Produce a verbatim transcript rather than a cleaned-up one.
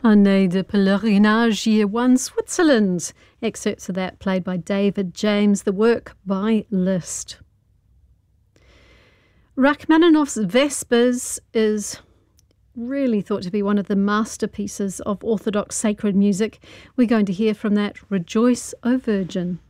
Année de Pèlerinage, Year One, Switzerland. Excerpts of that played by David James, the work by Liszt. Rachmaninoff's Vespers is really thought to be one of the masterpieces of Orthodox sacred music. We're going to hear from that Rejoice, O Virgin.